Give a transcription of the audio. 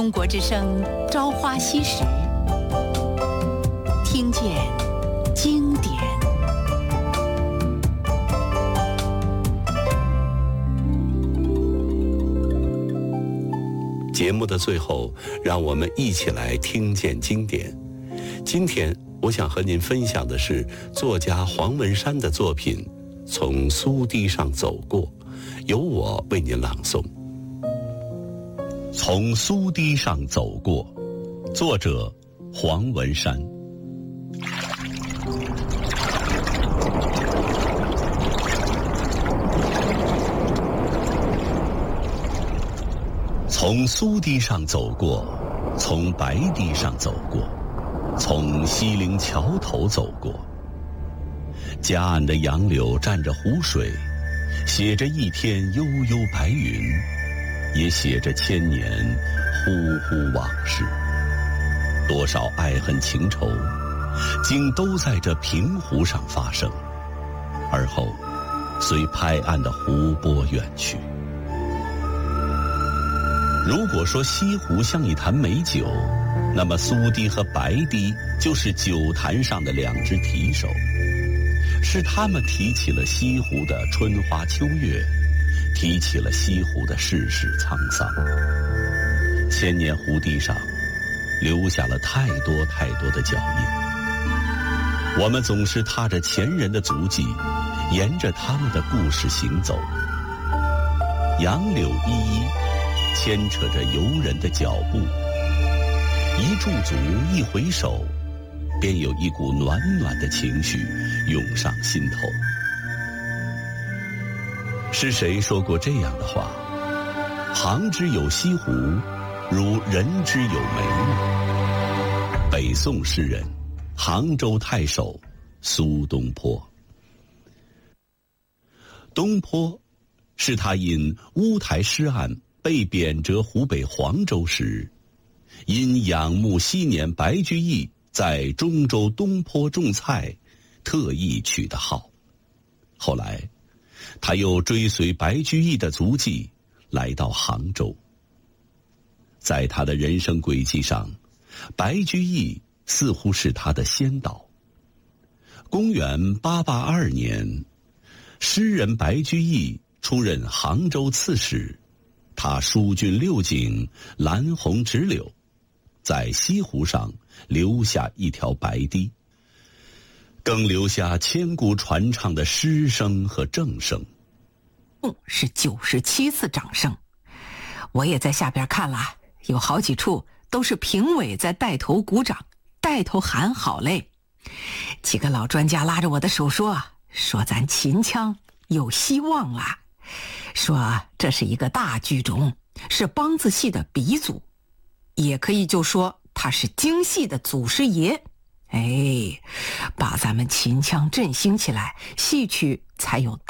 中国之声《朝花夕拾》，听见经典。 节目的最后，让我们一起来听见经典。今天我想和您分享的是作家黄文山的作品《从苏堤上走过》，由我为您朗诵。从苏堤上走过，作者黄文山。从苏堤上走过，从白堤上走过，从西泠桥头走过。夹岸的杨柳蘸着湖水，写着一天悠悠白云，也写着千年忽忽往事。多少爱恨情仇，竟都在这平湖上发生，而后随拍岸的湖波远去。如果说西湖像一坛美酒，那么苏堤和白堤就是酒坛上的两只提手，是他们提起了西湖的春花秋月，提起了西湖的世事沧桑。千年湖堤上留下了太多太多的脚印，我们总是踏着前人的足迹，沿着他们的故事行走。杨柳依依，牵扯着游人的脚步，一驻足，一回首，便有一股暖暖的情绪涌上心头。是谁说过这样的话？杭之有西湖，如人之有眉目。北宋诗人，杭州太守苏东坡。东坡是他因乌台诗案被贬谪湖北黄州时，因仰慕昔年白居易在中州东坡种菜，特意取的号。后来他又追随白居易的足迹来到杭州。在他的人生轨迹上，白居易似乎是他的先导。公元882年，诗人白居易出任杭州刺史，他疏浚六景，拦洪植柳，在西湖上留下一条白堤，更留下千古传唱的诗声和正声。 是97次掌声，我也在下边看了，有好几处都是评委在带头鼓掌，带头喊好嘞。几个老专家拉着我的手说咱秦腔有希望了，说这是一个大剧种，是梆子戏的鼻祖，也可以就说他是京戏的祖师爷。把咱们秦腔振兴起来，戏曲才有